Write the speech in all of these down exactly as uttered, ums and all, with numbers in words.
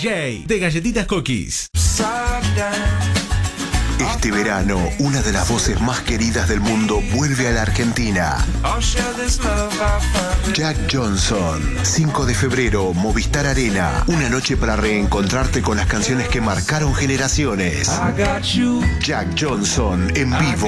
J de Galletitas Cookies. Este verano, una de las voces más queridas del mundo vuelve a la Argentina. Jack Johnson, cinco de febrero, Movistar Arena. Una noche para reencontrarte con las canciones que marcaron generaciones. Jack Johnson, en vivo.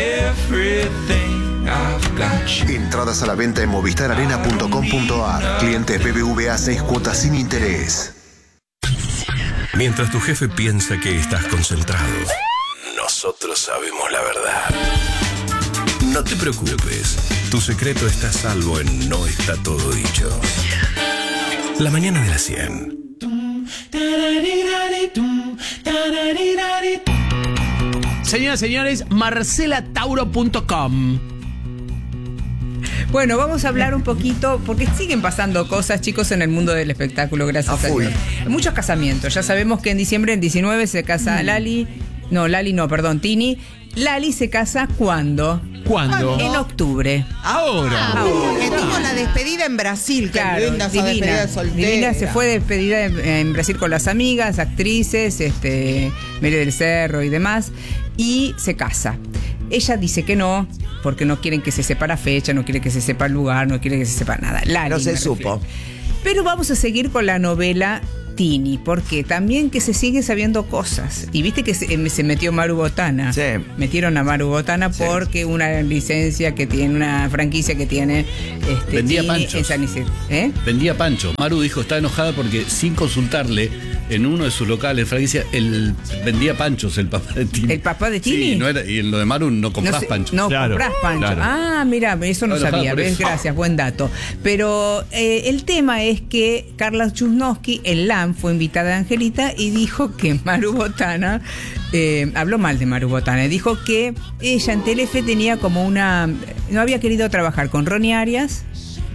Entradas a la venta en movistar arena punto com punto ar. Clientes B B V A, seis cuotas sin interés. Mientras tu jefe piensa que estás concentrado, nosotros sabemos la verdad. No te preocupes, tu secreto está a salvo en No Está Todo Dicho. La mañana de las cien. Señoras y señores, marcela tauro punto com. Bueno, vamos a hablar un poquito, porque siguen pasando cosas, chicos, en el mundo del espectáculo, gracias a, a Dios. Muchos casamientos. Ya sabemos que en diciembre, en diecinueve, se casa mm. Lali. No, Lali no, perdón, Tini. Lali se casa ¿cuándo? ¿Cuándo? En octubre. Ahora. Ah, Ahora. Que tuvo la despedida en Brasil, que claro, linda esa despedida de soltera. Divina, se fue despedida en, en Brasil con las amigas, actrices, este, Mere del Cerro y demás, y se casa. Ella dice que no, porque no quieren que se sepa la fecha, no quiere que se sepa el lugar, no quiere que se sepa nada. Lali, no se supo. Pero vamos a seguir con la novela Tini, porque también que se sigue sabiendo cosas. Y viste que se, se metió Maru Botana. Sí. Metieron a Maru Botana sí. porque una licencia que tiene, una franquicia que tiene. Este, Vendía Tini panchos. en San Isidro. ¿Eh? Vendía pancho. Maru dijo, está enojada porque sin consultarle, en uno de sus locales, franquicia, él vendía panchos, el papá de Tini. ¿El papá de Tini? Sí, no era, y en lo de Maru no comprás no sé, panchos. No claro, comprás panchos. Claro. Ah, mira, eso no Está sabía. por ¿Ves? eso. Gracias, buen dato. Pero eh, el tema es que Carla Chusnovsky, el L A M, fue invitada de Angelita y dijo que Maru Botana, eh, habló mal de Maru Botana, dijo que ella en Telefe tenía como una, no había querido trabajar con Ronnie Arias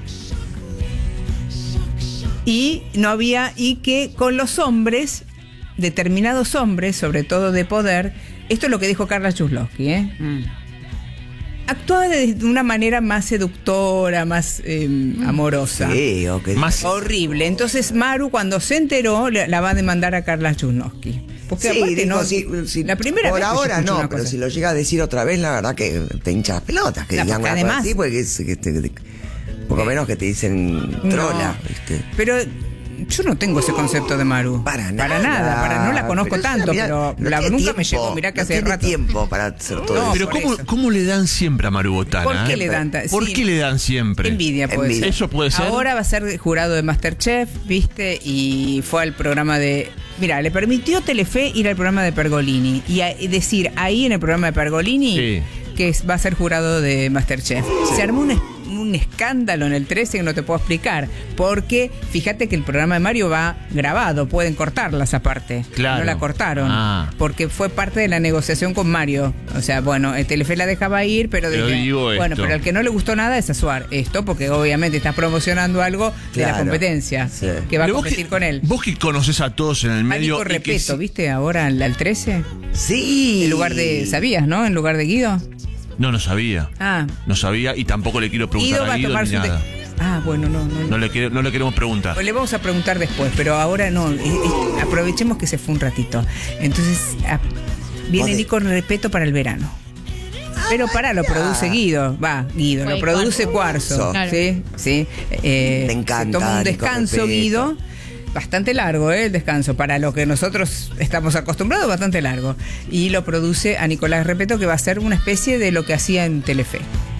y no había, y que con los hombres, determinados hombres, sobre todo de poder, esto es lo que dijo Carla Chusnovsky, ¿eh? Mm. Actuaba de una manera más seductora, más eh, amorosa. Sí, okay. Más horrible. Entonces Maru, cuando se enteró, la va a demandar a Carla Chusnovsky. Porque sí, aparte dijo, no, sí, sí, la primera por vez que ahora yo escucho no, una pero cosa. si lo llega a decir otra vez, la verdad que te hinchas las pelotas, que No, digan porque algo además- así, porque es, que te- te- poco menos que te dicen trola, No. ¿viste? Pero yo no tengo ese concepto de Maru. Para Para nada. nada, para, no la conozco Pero tanto, mirá, pero no la, tiene nunca me tiempo, llegó. Mirá que no hace tiene rato. tiempo para hacer todo No, eso. Pero por ¿cómo, eso. ¿cómo le dan siempre a Maru Botana? ¿Por qué eh? le dan ta- ¿Por sí. qué le dan siempre? Envidia puede Envidia. ser. Eso puede ser. Ahora va a ser jurado de MasterChef, ¿viste? Y fue al programa de... Mira, le permitió Telefe ir al programa de Pergolini y, a- y decir ahí en el programa de Pergolini Sí. que es- va a ser jurado de MasterChef. Se armó un, es- un escándalo en el trece que no te puedo explicar, porque fíjate que el programa de Mario va grabado, pueden cortarla esa parte. Claro. No la cortaron, Ah. porque fue parte de la negociación con Mario. O sea, bueno, el Telefe la dejaba ir, pero, Pero dije, digo bueno, esto. pero al que no le gustó nada es a Suar esto, porque obviamente estás promocionando algo de la Claro. competencia, Sí. que va a Pero vos competir que- con él. Vos que conoces a todos en el A medio. Nico y que Repeto, si- ¿viste? Ahora al, al trece. Sí. En lugar de, ¿sabías, no? En lugar de Guido. No, no sabía. Ah, No sabía y tampoco le quiero preguntar Guido va a a Guido tomar ni su... nada. de- Ah, bueno, no, no. No no. le, quiere- no le queremos preguntar. Pues le vamos a preguntar después, pero ahora no. es- es- aprovechemos que se fue un ratito. Entonces, a- viene Vos de- Nico Repeto para el verano. Pero para, lo ya. produce Guido. Va, Guido, Fue lo produce Cuarzo. Cuarzo. Claro. Sí, sí. Eh, Me encanta, se toma un Nico descanso, Repeto. Guido. Bastante largo, ¿eh? El descanso. Para lo que nosotros estamos acostumbrados, bastante largo. Y lo produce a Nicolás Repeto, que va a ser una especie de lo que hacía en Telefe.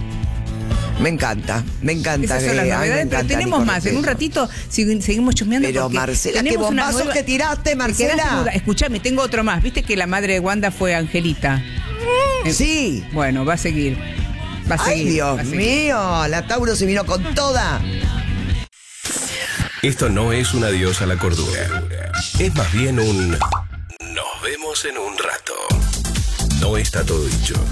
Me encanta, me encanta. Esas son que- las a mí me novedades, pero encanta tenemos Nico más. En un Repeto. ratito sig- seguimos chusmeando. Pero, porque Marcela, qué tenemos una bombazos nueva- que tiraste, Te Marcela. quedaste muda. Escuchame, tengo otro más. ¿Viste que la madre de Wanda fue Angelita? Eh, Sí. Bueno, va a seguir. Va a Ay, seguir. Dios va a seguir. mío, la Tauro se vino con toda. Esto no es un adiós a la cordura. Es más bien un nos vemos en un rato. No está todo dicho.